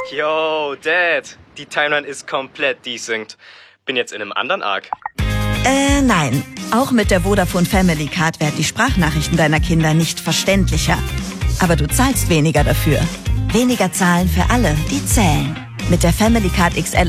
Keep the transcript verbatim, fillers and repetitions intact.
Yo, Dad, die Timeline ist komplett desynced. Bin jetzt in einem anderen Arc. Äh, nein. Auch mit der Vodafone Family Card werden die Sprachnachrichten deiner Kinder nicht verständlicher. Aber du zahlst weniger dafür. Weniger zahlen für alle, die zählen. Mit der Family Card X L